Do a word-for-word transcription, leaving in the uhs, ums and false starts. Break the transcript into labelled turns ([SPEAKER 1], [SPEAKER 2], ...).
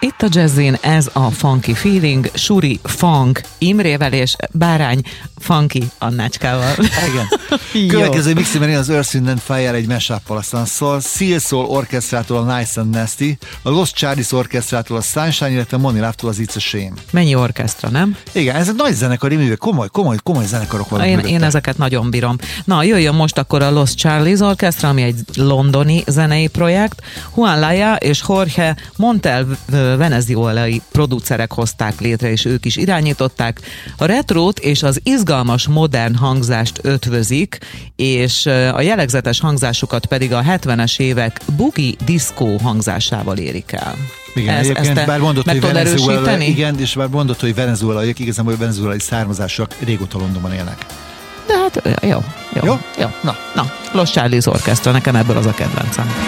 [SPEAKER 1] Itt a Jazzin ez a Funky Feeling, Suri Funk Imrével és Bárány Funky Annácskával.
[SPEAKER 2] Igen. Következő mixében én az Earth, Wind and Fire egy mashup-val, aztán Soul, Seal Soul Orchestrától a Nice and Nasty, a Lost Charlies Orchestrától a Sunshine, illetve Money Love-tól az It's a Shame.
[SPEAKER 1] Mennyi orkesztra, nem?
[SPEAKER 2] Igen, ezek nagy zenekari művek, komoly, komoly, komoly zenekarok vannak.
[SPEAKER 1] Én, én ezeket nagyon bírom. Na, jöjjön most akkor a Lost Charlies Orchestra, ami egy londoni zenei projekt. Juan Laya és Jorge Montel venezuelai producerek hozták létre, és ők is irányították. A retrót és az izgalmas modern hangzást ötvözik, és a jellegzetes hangzásukat pedig a hetvenes évek boogie disco hangzásával érik el.
[SPEAKER 2] Igen,
[SPEAKER 1] Ez,
[SPEAKER 2] egyébként bár mondott, hogy
[SPEAKER 1] Venezuela,
[SPEAKER 2] igen, és bár mondott, hogy venezuelaiak, igazán, hogy venezuelai származásúak régóta Londonban élnek.
[SPEAKER 1] De hát jó, jó,
[SPEAKER 2] jó?
[SPEAKER 1] jó.
[SPEAKER 2] Na.
[SPEAKER 1] Na, Lost Charlies Orchestra, nekem ebből az a kedvencem.